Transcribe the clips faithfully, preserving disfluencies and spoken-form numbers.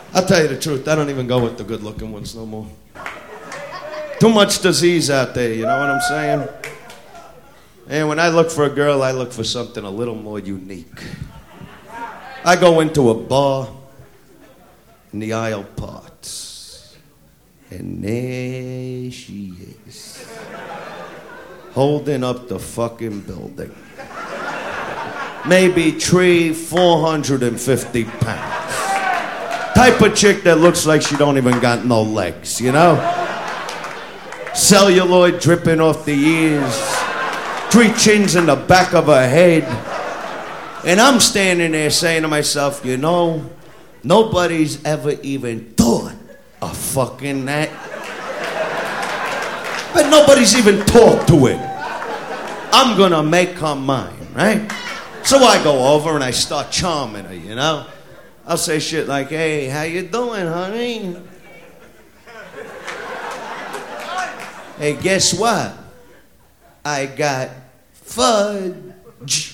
I'll tell you the truth, I don't even go with the good-looking ones no more. Too much disease out there, you know what I'm saying? And when I look for a girl, I look for something a little more unique. I go into a bar, and the aisle parts. And there she is. Holding up the fucking building. Maybe three, four hundred fifty pounds. Type of chick that looks like she don't even got no legs, you know? Celluloid dripping off the ears. Three chins in the back of her head. And I'm standing there saying to myself, you know, nobody's ever even thought of fucking that. But nobody's even talked to it. I'm gonna make her mine, right? So I go over and I start charming her, you know? I'll say shit like, hey, how you doing, honey? Hey, guess what? I got fudge.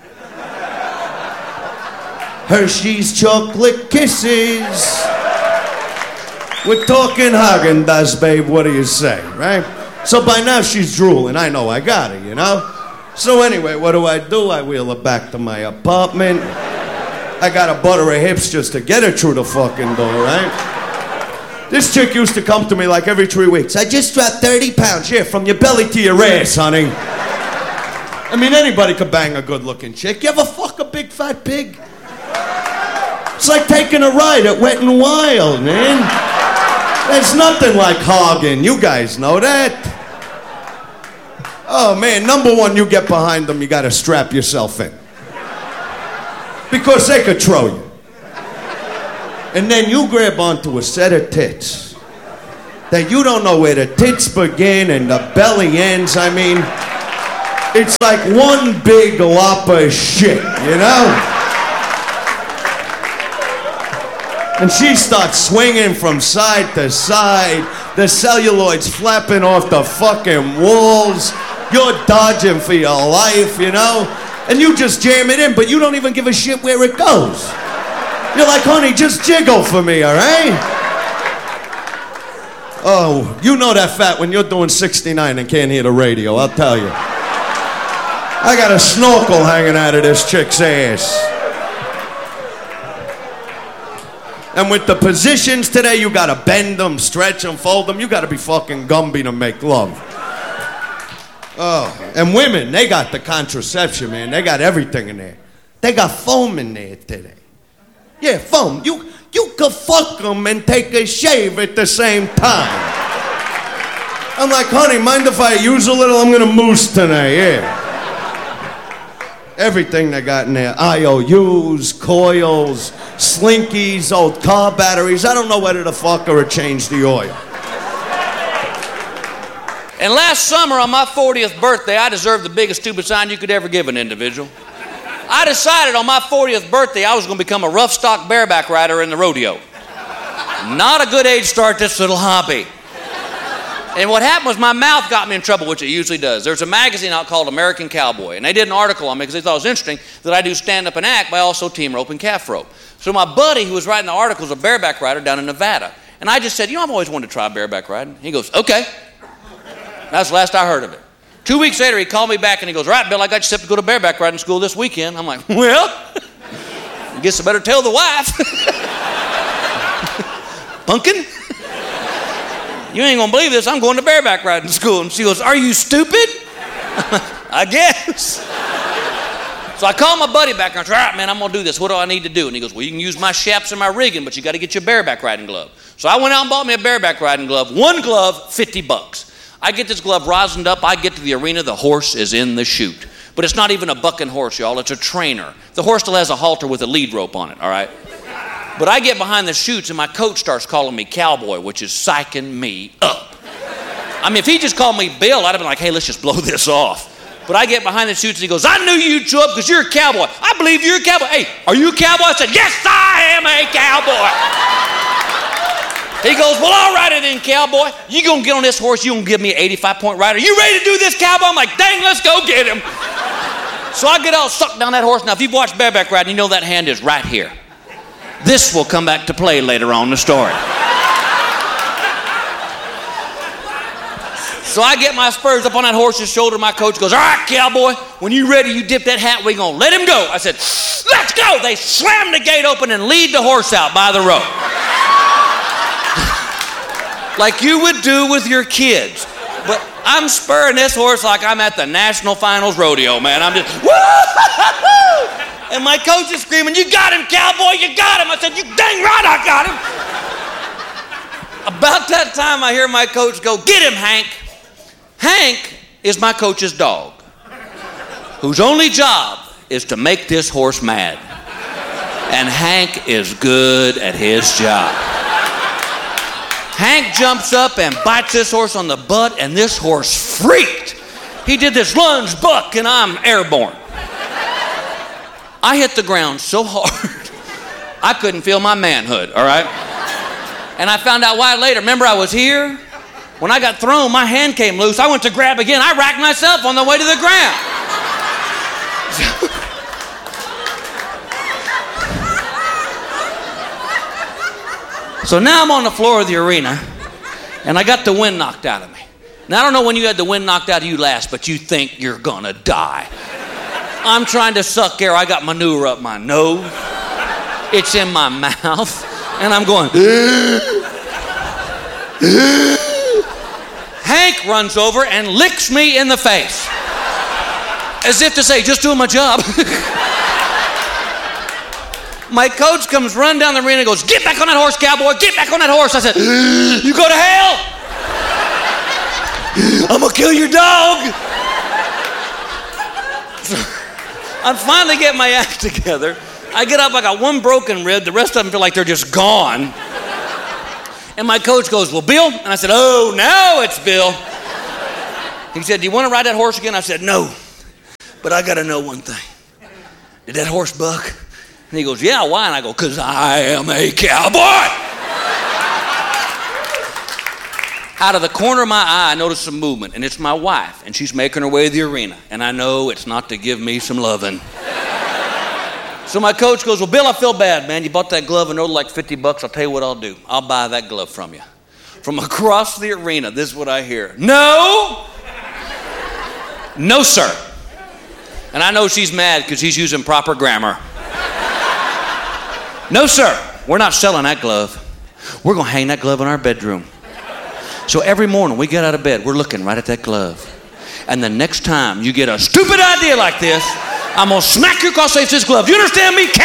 Hershey's chocolate kisses. We're talking Häagen-Dazs, babe, what do you say, right? So by now she's drooling, I know I got her, you know? So anyway, what do I do? I wheel her back to my apartment. I gotta butter her hips just to get her through the fucking door, right? This chick used to come to me like every three weeks. I just dropped thirty pounds. Yeah, from your belly to your ass, honey. I mean, anybody could bang a good-looking chick. You ever fuck a big fat pig? It's like taking a ride at Wet n Wild, man. There's nothing like hogging. You guys know that. Oh, man, number one, you get behind them, you gotta strap yourself in. Because they could throw you. And then you grab onto a set of tits that you don't know where the tits begin and the belly ends. I mean, it's like one big lop of shit, you know? And she starts swinging from side to side. The celluloid's flapping off the fucking walls. You're dodging for your life, you know? And you just jam it in, but you don't even give a shit where it goes. You're like, honey, just jiggle for me, all right? Oh, you know that fat when you're doing sixty-nine and can't hear the radio, I'll tell you. I got a snorkel hanging out of this chick's ass. And with the positions today, you gotta bend them, stretch them, fold them. You gotta be fucking Gumby to make love. Oh, and women, they got the contraception, man. They got everything in there. They got foam in there today. Yeah, foam. You you could fuck them and take a shave at the same time. I'm like, honey, mind if I use a little? I'm gonna moose tonight, yeah. Everything they got in there. I O Us, coils, slinkies, old car batteries. I don't know whether to fuck or change the oil. And last summer on my fortieth birthday, I deserved the biggest stupid sign you could ever give an individual. I decided on my fortieth birthday I was going to become a rough stock bareback rider in the rodeo. Not a good age to start this little hobby. And what happened was my mouth got me in trouble, which it usually does. There's a magazine out called American Cowboy, and they did an article on me because they thought it was interesting that I do stand-up and act, but I also team rope and calf rope. So my buddy who was writing the article is a bareback rider down in Nevada. And I just said, you know, I've always wanted to try bareback riding. He goes, okay. That's the last I heard of it. Two weeks later, he called me back and he goes, right, Bill, I got you set to go to bareback riding school this weekend. I'm like, well, I guess I better tell the wife. Pumpkin? You ain't gonna believe this, I'm going to bareback riding school. And she goes, are you stupid? I guess. So I called my buddy back and I said, all right, man, I'm gonna do this. What do I need to do? And he goes, well, you can use my chaps and my rigging, but you gotta get your bareback riding glove. So I went out and bought me a bareback riding glove. One glove, fifty bucks. I get this glove rosined up, I get to the arena, the horse is in the chute. But it's not even a bucking horse, y'all, it's a trainer. The horse still has a halter with a lead rope on it, all right? But I get behind the chutes and my coach starts calling me cowboy, which is psyching me up. I mean, if he just called me Bill, I'd have been like, hey, let's just blow this off. But I get behind the chutes and he goes, I knew you'd show up because you're a cowboy. I believe you're a cowboy. Hey, are you a cowboy? I said, yes, I am a cowboy. He goes, well, all right then, cowboy. You gonna get on this horse, you gonna give me an eighty-five point rider. You ready to do this, cowboy? I'm like, dang, let's go get him. So I get all sucked down that horse. Now, if you've watched bareback riding, you know that hand is right here. This will come back to play later on in the story. So I get my spurs up on that horse's shoulder. My coach goes, all right, cowboy, when you ready, you dip that hat, we gonna let him go. I said, let's go. They slam the gate open and lead the horse out by the rope. Like you would do with your kids. But I'm spurring this horse like I'm at the National Finals Rodeo, man. I'm just, woo! And my coach is screaming, you got him, cowboy, you got him. I said, you dang right I got him. About that time, I hear my coach go, get him, Hank. Hank is my coach's dog, whose only job is to make this horse mad. And Hank is good at his job. Hank jumps up and bites this horse on the butt, and this horse freaked. He did this lunge, buck, and I'm airborne. I hit the ground so hard, I couldn't feel my manhood, all right? And I found out why later. Remember, I was here? When I got thrown, my hand came loose. I went to grab again. I racked myself on the way to the ground. So now I'm on the floor of the arena, and I got the wind knocked out of me. Now, I don't know when you had the wind knocked out of you last, but you think you're gonna die. I'm trying to suck air. I got manure up my nose. It's in my mouth, and I'm going, Hank runs over and licks me in the face. As if to say, just doing my job. My coach comes running down the arena and goes, get back on that horse, cowboy, get back on that horse. I said, you go to hell? I'm gonna kill your dog. I finally get my act together. I get up, I got one broken rib, the rest of them feel like they're just gone. And my coach goes, well, Bill? And I said, oh, now it's Bill. He said, do you want to ride that horse again? I said, no, but I got to know one thing. Did that horse buck? And he goes, yeah, why? And I go, because I am a cowboy. Out of the corner of my eye, I notice some movement, and it's my wife, and she's making her way to the arena. And I know it's not to give me some loving. So my coach goes, well, Bill, I feel bad, man. You bought that glove and owed like fifty bucks. I'll tell you what I'll do. I'll buy that glove from you. From across the arena, this is what I hear. No. No, sir. And I know she's mad because he's using proper grammar. No, sir. We're not selling that glove. We're going to hang that glove in our bedroom. So every morning we get out of bed, we're looking right at that glove. And the next time you get a stupid idea like this, I'm going to smack you across the face with this glove. You understand me,